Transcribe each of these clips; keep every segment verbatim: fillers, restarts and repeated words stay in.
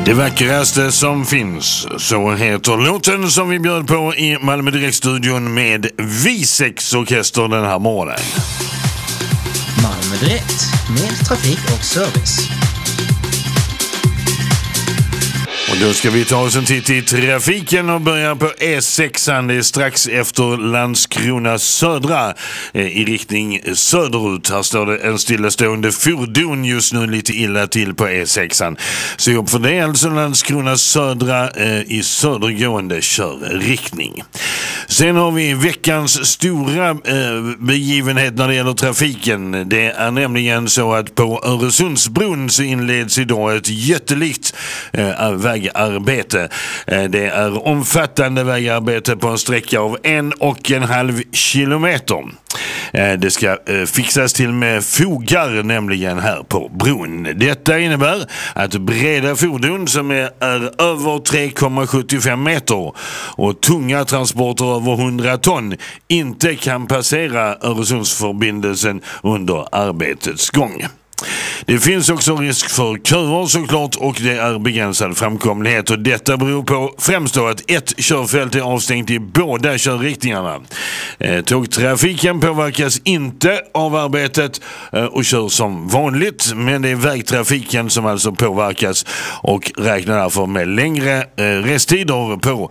Det vackraste som finns, så heter låten som vi bjöd på i Malmö Direkt-studion med Visex orkester den här morgonen. Malmö Direkt, mer trafik och service. Och då ska vi ta oss en titt i trafiken och börja på E sex. Det är strax efter Landskrona södra eh, i riktning söderut. Här står det en stillastående fordon just nu lite illa till på E sex. Så upp för det, alltså Landskrona södra eh, i södergående körriktning. Sen har vi veckans stora eh, begivenhet när det gäller trafiken. Det är nämligen så att på Öresundsbron så inleds idag ett jättelikt eh, vägarbete. Eh, det är omfattande vägarbete på en sträcka av en och en halv kilometer. Eh, det ska eh, fixas till med fogar nämligen här på bron. Detta innebär att breda fordon som är, är över tre komma sjuttiofem meter och tunga transporter över hundra ton inte kan passera Öresundsförbindelsen under arbetets gång. Det finns också risk för köer såklart, och det är begränsad framkomlighet, och detta beror på främst då att ett körfält är avstängt i båda körriktningarna. Eh, tågtrafiken påverkas inte av arbetet eh, och kör som vanligt, men det är vägtrafiken som alltså påverkas och räknar därför med längre eh, restider på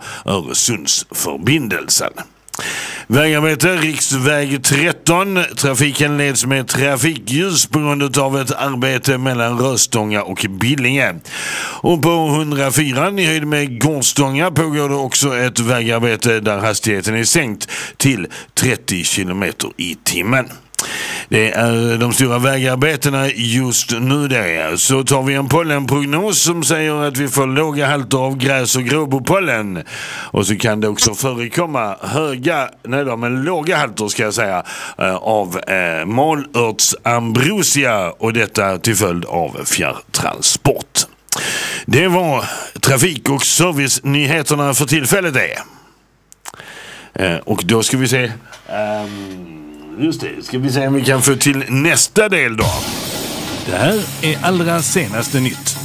Öresundsförbindelsen. Vägarbete, riksväg tretton. Trafiken leds med trafikljus på grund av ett arbete mellan Röstånga och Billinge. Och på hundrafyra i höjd med Gårdstånga pågår det också ett vägarbete där hastigheten är sänkt till trettio kilometer i timmen. Det är de stora vägarbetena just nu där. Så tar vi en pollenprognos som säger att vi får låga halter av gräs och gråbopollen. Och så kan det också förekomma höga, nej då, men låga halter ska jag säga, av eh, malörtsambrosia, och detta till följd av fjärrtransport. Det var trafik- och servicenyheterna för tillfället det. Eh, och då ska vi se... Um, Just det, ska vi se om vi kan få till nästa del då. Det här är allra senaste nytt.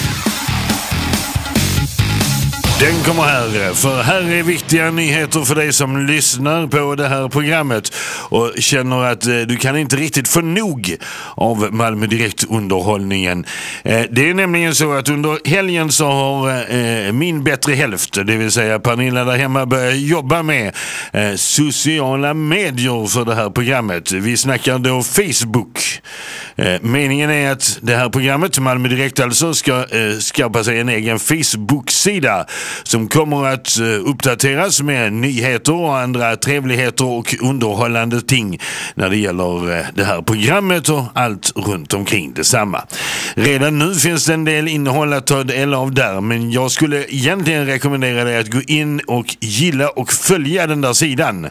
Den kommer här, för här är viktiga nyheter för dig som lyssnar på det här programmet och känner att eh, du kan inte riktigt få nog av Malmö Direkt-underhållningen. Eh, det är nämligen så att under helgen så har eh, min bättre hälft, det vill säga Pernilla där hemma, börjat jobba med eh, sociala medier för det här programmet. Vi snackar då Facebook. Eh, meningen är att det här programmet, Malmö Direkt alltså, ska eh, skapa sig en egen Facebook-sida som kommer att uppdateras med nyheter och andra trevligheter och underhållande ting när det gäller det här programmet och allt runt omkring detsamma. Redan nu finns det en del innehåll att ta del av där, men jag skulle egentligen rekommendera dig att gå in och gilla och följa den där sidan.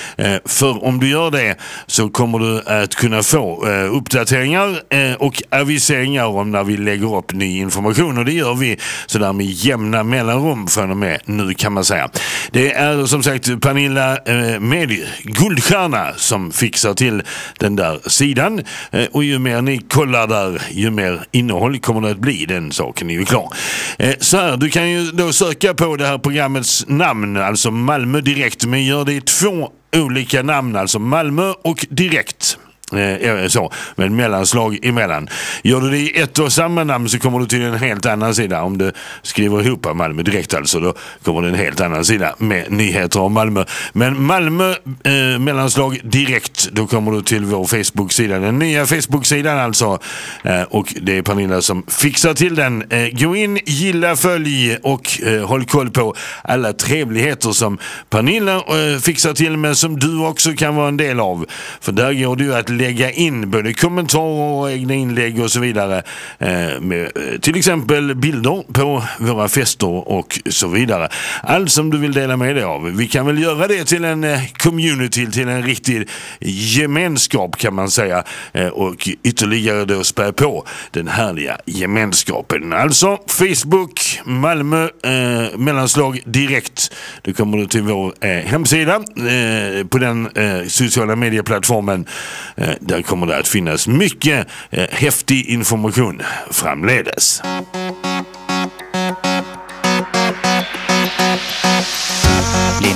För om du gör det så kommer du att kunna få uppdateringar och aviseringar om när vi lägger upp ny information, och det gör vi sådär med jämna mellanrum från och med nu, kan man säga. Det är som sagt Pernilla eh, med guldstjärna som fixar till den där sidan, eh, och ju mer ni kollar där, ju mer innehåll kommer det att bli, den saken är ju klar. Eh, så här, du kan ju då söka på det här programmets namn, alltså Malmö Direkt, men gör det i två olika namn, alltså Malmö och Direkt. Eh, så, med mellanslag emellan. Gör du det i ett och samma namn så kommer du till en helt annan sida. Om du skriver ihop Malmö Direkt alltså, då kommer det en helt annan sida med nyheter om Malmö. Men Malmö eh, mellanslag Direkt, då kommer du till vår Facebook-sida, den nya Facebook-sidan alltså, eh, och det är Pernilla som fixar till den. Eh, gå in, gilla, följ och eh, håll koll på alla trevligheter som Pernilla eh, fixar till, men som du också kan vara en del av, för där går du att lägga in både kommentarer och egna inlägg och så vidare, eh, med eh, till exempel bilder på våra fester och så vidare. Allt som du vill dela med dig av. Vi kan väl göra det till en eh, community, till en riktig gemenskap kan man säga, eh, och ytterligare då spä på den härliga gemenskapen. Alltså Facebook, Malmö, eh, mellanslag Direkt. Då kommer du till vår eh, hemsida eh, på den eh, sociala medieplattformen. Eh, Där kommer det att finnas mycket eh, häftig information framledes.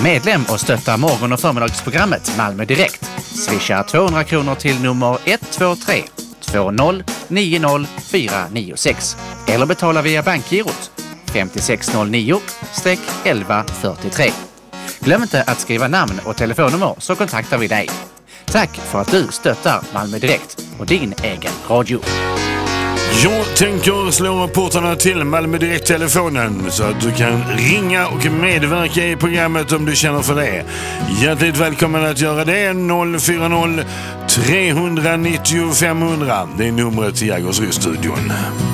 medlem och stötta morgon- och förmiddagsprogrammet Malmö Direkt. Swisha tvåhundra kronor till nummer ett två tre två noll nio noll fyra nio sex eller betala via bankgirot fem sex noll nio elva fyrtiotre. Glöm inte att skriva namn och telefonnummer så kontaktar vi dig. Tack för att du stöttar Malmö Direkt och din egen radio. Jag tänker slå portarna till Malmö Direkt-telefonen så att du kan ringa och medverka i programmet om du känner för det. Hjärtligt välkommen att göra det. noll fyra noll tre nio noll fem hundra. Det är numret till Jägersro-studion.